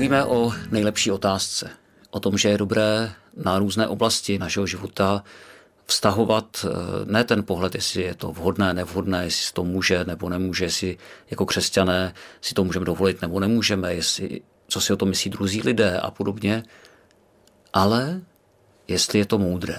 Mluvíme o nejlepší otázce. O tom, že je dobré na různé oblasti našeho života vztahovat ne ten pohled, jestli je to vhodné, nevhodné, jestli si to může nebo nemůže, jestli jako křesťané si to můžeme dovolit nebo nemůžeme, co si o tom myslí druzí lidé a podobně, ale jestli je to moudré.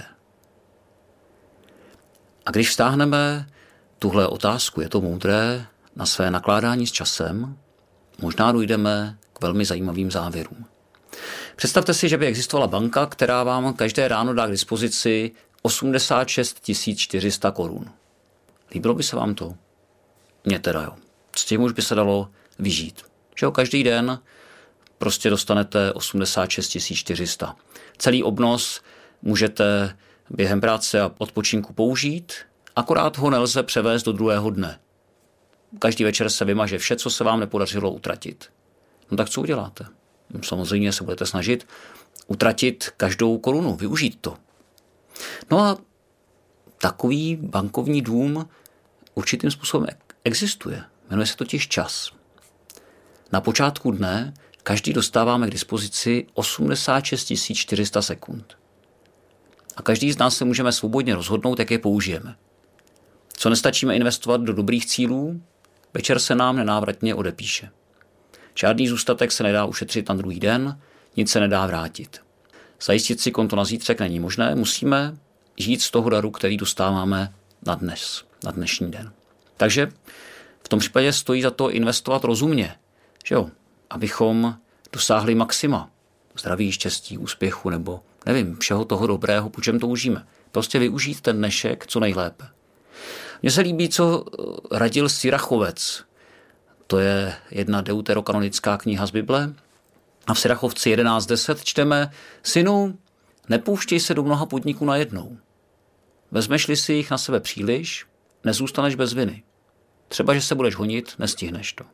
A když vztáhneme tuhle otázku, je to moudré, na své nakládání s časem, možná dojdeme k velmi zajímavým závěrům. Představte si, že by existovala banka, která vám každé ráno dá k dispozici 86 400 korun. Líbilo by se vám to? Mně teda jo. S tím už by se dalo vyžít. Že jo, každý den prostě dostanete 86 400. Celý obnos můžete během práce a odpočinku použít, akorát ho nelze převést do druhého dne. Každý večer se vymaže vše, co se vám nepodařilo utratit. No tak co uděláte? Samozřejmě se budete snažit utratit každou korunu, využít to. No a takový bankovní dům určitým způsobem existuje. Jmenuje se totiž čas. Na počátku dne každý dostáváme k dispozici 86 400 sekund. A každý z nás se můžeme svobodně rozhodnout, jak je použijeme. Co nestačíme investovat do dobrých cílů, večer se nám nenávratně odepíše. Žádný zůstatek se nedá ušetřit na druhý den, nic se nedá vrátit. Zajistit si konto na zítřek není možné, musíme žít z toho daru, který dostáváme na dnešní den. Takže v tom případě stojí za to investovat rozumně, že jo? Abychom dosáhli maxima zdraví, štěstí, úspěchu nebo nevím, všeho toho dobrého, po čem toužíme. Prostě využít ten dnešek co nejlépe. Mně se líbí, co radil Sirachovec. To je jedna deuterokanonická kniha z Bible. A v Sirachovci 11.10 čteme: Synu, nepouštěj se do mnoha podniků najednou. Vezmeš-li si jich na sebe příliš, nezůstaneš bez viny. Třeba, že se budeš honit, nestihneš to.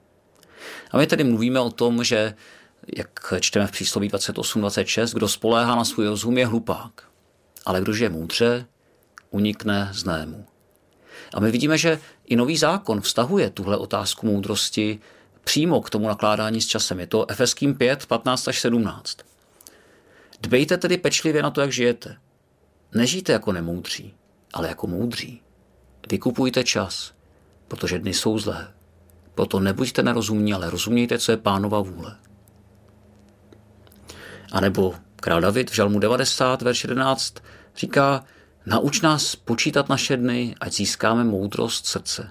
A my tedy mluvíme o tom, že, jak čteme v přísloví 28.26, kdo spoléhá na svůj rozum, je hlupák. Ale kdo žije moudře, unikne zlému. A my vidíme, že i Nový zákon vztahuje tuhle otázku moudrosti přímo k tomu nakládání s časem. Je to Efeským 5, 15 až 17. Dbejte tedy pečlivě na to, jak žijete. Nežijte jako nemoudří, ale jako moudří. Vykupujte čas, protože dny jsou zlé. Proto nebuďte nerozumní, ale rozumějte, co je Pánova vůle. A nebo král David v Žalmu 90, verš 11 říká: Nauč nás počítat naše dny, ať získáme moudrost srdce.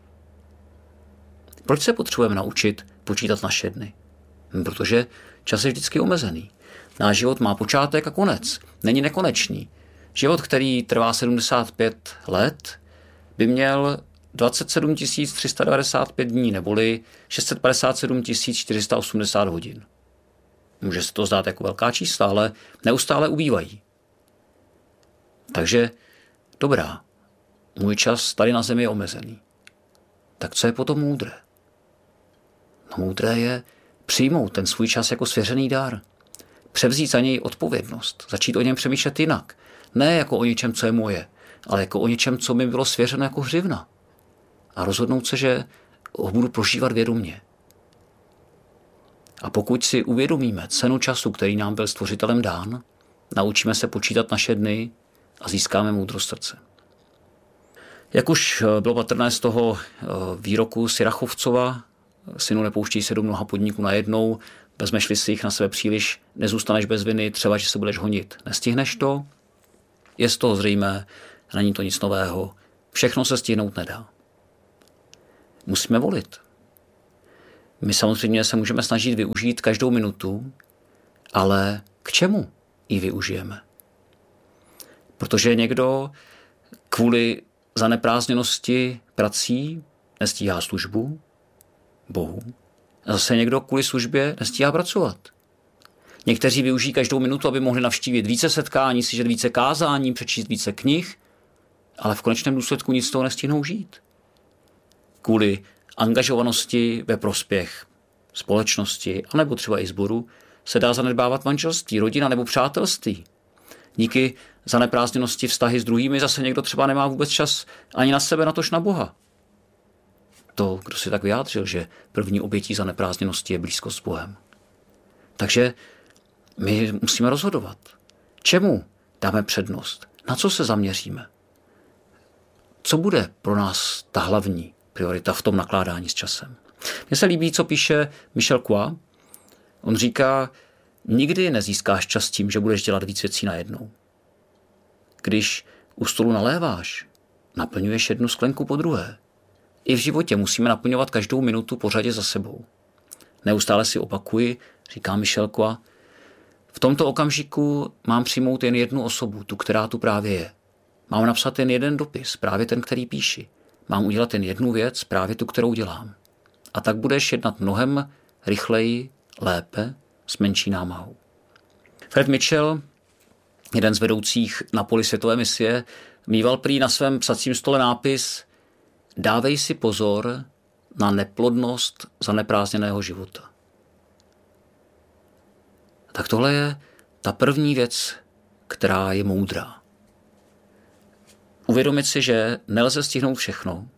Proč se potřebujeme naučit počítat naše dny? Protože čas je vždycky omezený. Náš život má počátek a konec. Není nekonečný. Život, který trvá 75 let, by měl 27 395 dní, neboli 657 480 hodin. Může se to zdát jako velká čísla, ale neustále ubývají. Takže dobrá, můj čas tady na zemi je omezený. Tak co je potom moudré? No, moudré je přijmout ten svůj čas jako svěřený dar. Převzít za něj odpovědnost, začít o něm přemýšlet jinak. Ne jako o něčem, co je moje, ale jako o něčem, co mi bylo svěřeno jako hřivna. A rozhodnout se, že ho budu prožívat vědomě. A pokud si uvědomíme cenu času, který nám byl Stvořitelem dán, naučíme se počítat naše dny a získáme moudrost srdce. Jak už bylo patrné z toho výroku Sirachovcova, synu, nepouštěj se do mnoha podniků najednou, vezmeš-li si jich na sebe příliš, nezůstaneš bez viny, třeba, že se budeš honit, nestihneš to. Je z toho zřejmé, není to nic nového, všechno se stihnout nedá. Musíme volit. My samozřejmě se můžeme snažit využít každou minutu, ale k čemu ji využijeme? Protože někdo kvůli zaneprázdněnosti prací nestíhá službu Bohu. A zase někdo kvůli službě nestíhá pracovat. Někteří využijí každou minutu, aby mohli navštívit více setkání, slyšet více kázání, přečíst více knih, ale v konečném důsledku nic z toho nestihnou žít. Kvůli angažovanosti ve prospěch společnosti, anebo třeba i sboru, se dá zanedbávat manželství, rodina nebo přátelství. Díky zaneprázdněnosti vztahy s druhými zase někdo třeba nemá vůbec čas ani na sebe, natož na Boha. To, kdo si tak vyjádřil, že první obětí zaneprázdněnosti je blízkost s Bohem. Takže my musíme rozhodovat. Čemu dáme přednost? Na co se zaměříme? Co bude pro nás ta hlavní priorita v tom nakládání s časem? Mně se líbí, co píše Michel Coix. On říká, nikdy nezískáš čas tím, že budeš dělat víc věcí najednou. Když u stolu naléváš, naplňuješ jednu sklenku po druhé. I v životě musíme naplňovat každou minutu po řadě za sebou. Neustále si opakuji, říká Michel Coix, v tomto okamžiku mám přijmout jen jednu osobu, tu, která tu právě je. Mám napsat jen jeden dopis, právě ten, který píši. Mám udělat jen jednu věc, právě tu, kterou dělám. A tak budeš jednat mnohem rychleji, lépe, s menší námahou. Fred Mitchell, jeden z vedoucích na poli světové misie, mýval prý na svém psacím stole nápis Dávej si pozor na neplodnost zaneprázdněného života. Tak tohle je ta první věc, která je moudrá. Uvědomit si, že nelze stihnout všechno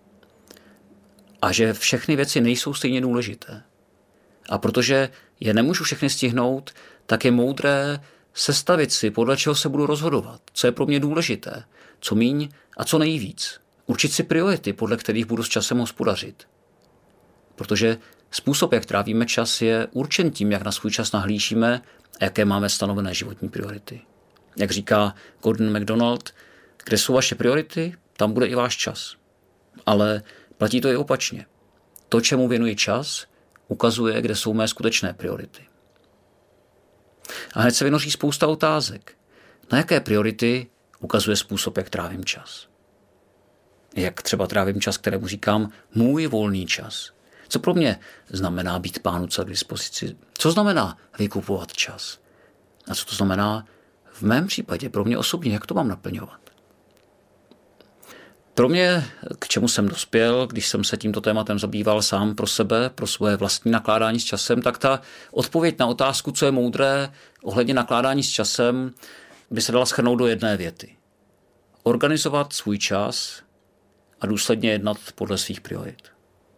a že všechny věci nejsou stejně důležité. A protože je nemůžu všechny stihnout, tak je moudré sestavit si, podle čeho se budu rozhodovat, co je pro mě důležité, co míň a co nejvíc. Určit si priority, podle kterých budu s časem hospodařit. Protože způsob, jak trávíme čas, je určen tím, jak na svůj čas nahlížíme a jaké máme stanovené životní priority. Jak říká Gordon MacDonald, kde jsou vaše priority, tam bude i váš čas. Ale platí to i opačně. To, čemu věnuji čas, ukazuje, kde jsou mé skutečné priority. A hned se vynoří spousta otázek. Na jaké priority ukazuje způsob, jak trávím čas? Jak třeba trávím čas, kterému říkám můj volný čas. Co pro mě znamená být Pánu celé k dispozici? Co znamená vykupovat čas? A co to znamená v mém případě, pro mě osobně, jak to mám naplňovat? Pro mě, k čemu jsem dospěl, když jsem se tímto tématem zabýval sám pro sebe, pro svoje vlastní nakládání s časem, tak ta odpověď na otázku, co je moudré ohledně nakládání s časem, by se dala shrnout do jedné věty. Organizovat svůj čas a důsledně jednat podle svých priorit.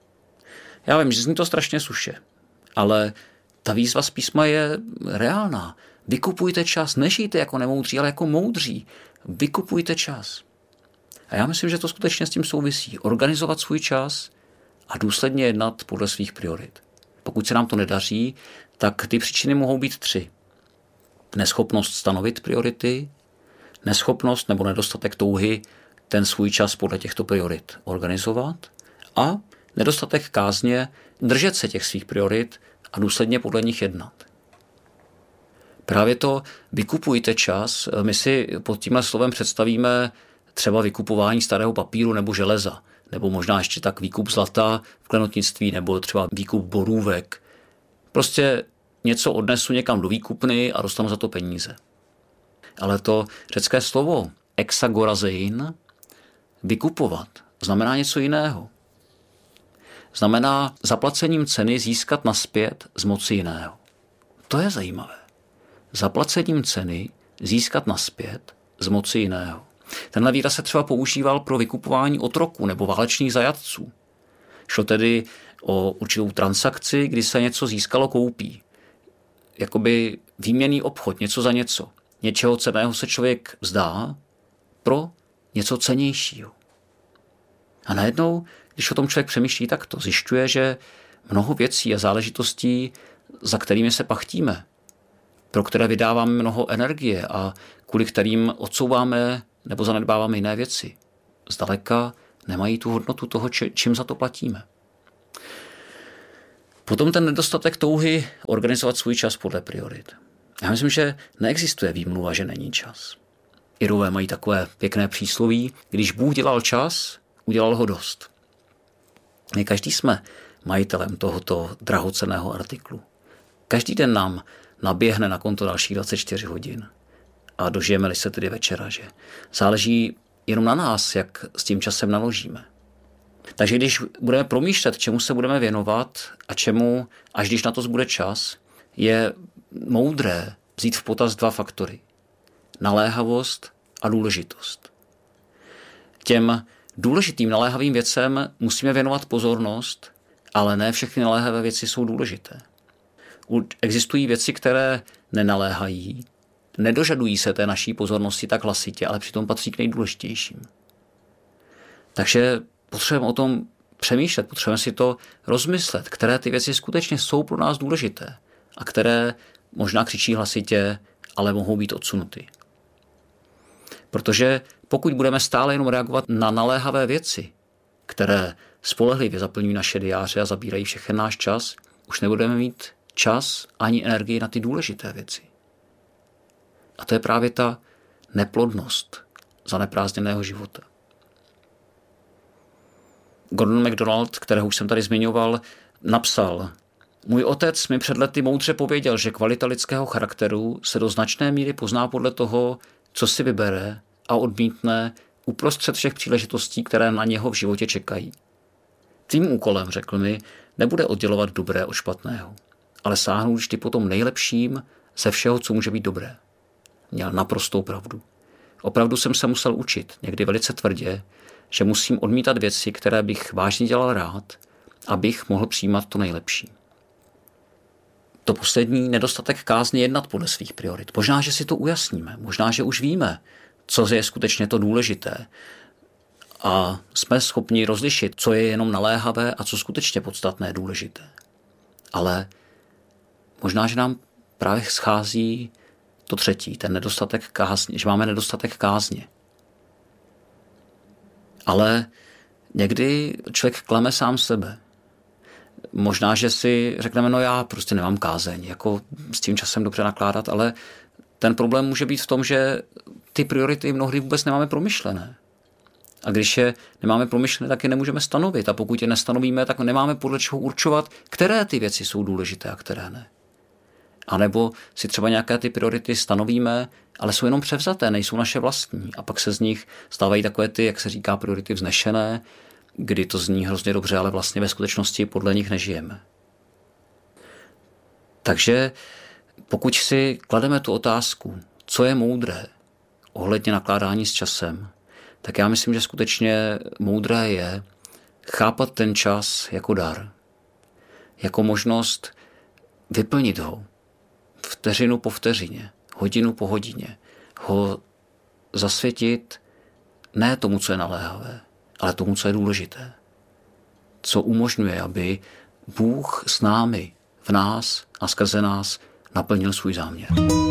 Já vím, že zní to strašně suše, ale ta výzva z písma je reálná. Vykupujte čas, nežijte jako nemoudří, ale jako moudří. Vykupujte čas. A já myslím, že to skutečně s tím souvisí. Organizovat svůj čas a důsledně jednat podle svých priorit. Pokud se nám to nedaří, tak ty příčiny mohou být 3. Neschopnost stanovit priority, neschopnost nebo nedostatek touhy ten svůj čas podle těchto priorit organizovat a nedostatek kázně držet se těch svých priorit a důsledně podle nich jednat. Právě to vykupujte čas, my si pod tímhle slovem představíme třeba vykupování starého papíru nebo železa, nebo možná ještě tak výkup zlata v klenotnictví, nebo třeba výkup borůvek. Prostě něco odnesu někam do výkupny a dostanu za to peníze. Ale to řecké slovo exagorazein, vykupovat, znamená něco jiného. Znamená zaplacením ceny získat nazpět z moci jiného. To je zajímavé. Zaplacením ceny získat nazpět z moci jiného. Tenhle výraz se třeba používal pro vykupování otroků nebo válečných zajatců. Šlo tedy o určitou transakci, kdy se něco získalo koupí. Jakoby výměnný obchod, něco za něco. Něčeho cenného se člověk vzdá pro něco cennějšího. A najednou, když o tom člověk přemýšlí takto, zjišťuje, že mnoho věcí a záležitostí, za kterými se pachtíme, pro které vydáváme mnoho energie a kvůli kterým odsouváme nebo zanedbáváme jiné věci, zdaleka nemají tu hodnotu toho, čím za to platíme. Potom ten nedostatek touhy organizovat svůj čas podle priorit. Já myslím, že neexistuje výmluva, že není čas. Irové mají takové pěkné přísloví, když Bůh dělal čas, udělal ho dost. My každý jsme majitelem tohoto drahocenného artiklu. Každý den nám naběhne na konto dalších 24 hodin. A dožijeme-li se tedy večera, že záleží jenom na nás, jak s tím časem naložíme. Takže když budeme promýšlet, čemu se budeme věnovat a čemu, až když na to zbude čas, je moudré vzít v potaz 2 faktory. Naléhavost a důležitost. Těm důležitým naléhavým věcem musíme věnovat pozornost, ale ne všechny naléhavé věci jsou důležité. Existují věci, které nenaléhají, nedožadují se té naší pozornosti tak hlasitě, ale přitom patří k nejdůležitějším. Takže potřebujeme o tom přemýšlet, potřebujeme si to rozmyslet, které ty věci skutečně jsou pro nás důležité a které možná křičí hlasitě, ale mohou být odsunuty. Protože pokud budeme stále jenom reagovat na naléhavé věci, které spolehlivě zaplňují naše diáře a zabírají všechen náš čas, už nebudeme mít čas ani energii na ty důležité věci. A to je právě ta neplodnost zaneprázdněného života. Gordon MacDonald, kterého už jsem tady zmiňoval, napsal: Můj otec mi před lety moudře pověděl, že kvalita lidského charakteru se do značné míry pozná podle toho, co si vybere a odmítne uprostřed všech příležitostí, které na něho v životě čekají. Tím úkolem, řekl mi, nebude oddělovat dobré od špatného, ale sáhnout vždy po tom nejlepším ze všeho, co může být dobré. Měl naprostou pravdu. Opravdu jsem se musel učit, někdy velice tvrdě, že musím odmítat věci, které bych vážně dělal rád, abych mohl přijímat to nejlepší. To poslední, nedostatek kázně jednat podle svých priorit. Možná, že si to ujasníme, možná, že už víme, co je skutečně to důležité a jsme schopni rozlišit, co je jenom naléhavé a co skutečně podstatné důležité. Ale možná, že nám právě schází to třetí, ten nedostatek kázně, že máme nedostatek kázně. Ale někdy člověk klame sám sebe. Možná, že si řekneme, no já prostě nemám kázeň, jako s tím časem dobře nakládat, ale ten problém může být v tom, že ty priority mnohdy vůbec nemáme promyšlené. A když je nemáme promyšlené, tak je nemůžeme stanovit. A pokud je nestanovíme, tak nemáme podle čeho určovat, které ty věci jsou důležité a které ne. A nebo si třeba nějaké ty priority stanovíme, ale jsou jenom převzaté, nejsou naše vlastní. A pak se z nich stávají takové ty, jak se říká, priority vznešené, kdy to zní hrozně dobře, ale vlastně ve skutečnosti podle nich nežijeme. Takže pokud si klademe tu otázku, co je moudré ohledně nakládání s časem, tak já myslím, že skutečně moudré je chápat ten čas jako dar, jako možnost vyplnit ho vteřinu po vteřině, hodinu po hodině, ho zasvětit ne tomu, co je naléhavé, ale tomu, co je důležité. Co umožňuje, aby Bůh s námi, v nás a skrze nás naplnil svůj záměr.